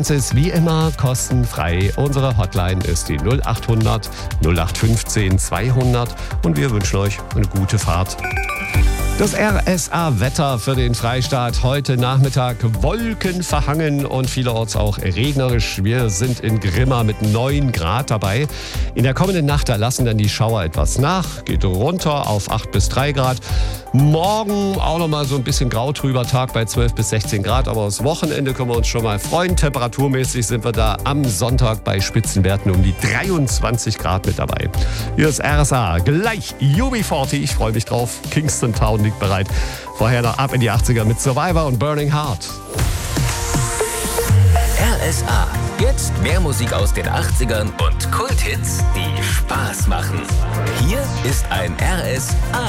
Ganze ist wie immer kostenfrei. Unsere Hotline ist die 0800 0815 200 und wir wünschen euch eine gute Fahrt. Das RSA-Wetter für den Freistaat. Heute Nachmittag wolkenverhangen und vielerorts auch regnerisch. Wir sind in Grimma mit 9 Grad dabei. In der kommenden Nacht, da lassen dann die Schauer etwas nach. Geht runter auf 8 bis 3 Grad. Morgen auch noch mal so ein bisschen grautrüber Tag bei 12 bis 16 Grad. Aber das Wochenende können wir uns schon mal freuen. Temperaturmäßig sind wir da am Sonntag bei Spitzenwerten um die 23 Grad mit dabei. Hier ist RSA. Gleich UB40. Ich freue mich drauf. Kingston Town liegt bereit. Vorher noch ab in die 80er mit Survivor und Burning Heart. RSA. Jetzt mehr Musik aus den 80ern und Kulthits, die Spaß machen. Hier ist ein RSA.